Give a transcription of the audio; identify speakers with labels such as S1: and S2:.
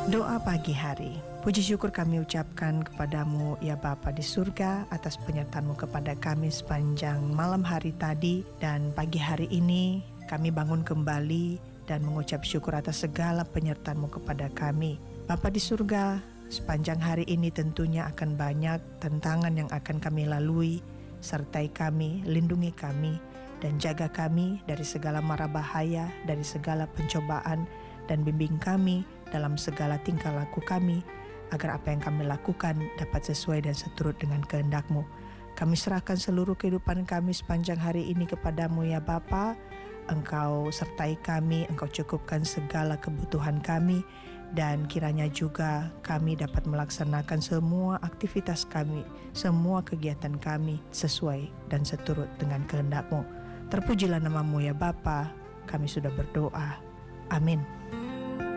S1: Doa pagi hari. Puji syukur kami ucapkan kepadamu ya Bapa di surga atas penyertaan-Mu kepada kami sepanjang malam hari tadi dan pagi hari ini kami bangun kembali dan mengucap syukur atas segala penyertaan-Mu kepada kami. Bapa di surga, sepanjang hari ini tentunya akan banyak tantangan yang akan kami lalui. Sertai kami, lindungi kami, dan jaga kami dari segala mara bahaya, dari segala pencobaan, dan bimbing kami dalam segala tingkah laku kami, agar apa yang kami lakukan dapat sesuai dan seturut dengan kehendak-Mu. Kami serahkan seluruh kehidupan kami sepanjang hari ini kepadamu ya Bapa. Engkau sertai kami, Engkau cukupkan segala kebutuhan kami, dan kiranya juga kami dapat melaksanakan semua aktivitas kami, semua kegiatan kami sesuai dan seturut dengan kehendak-Mu. Terpujilah nama-Mu ya Bapa, kami sudah berdoa. Amin.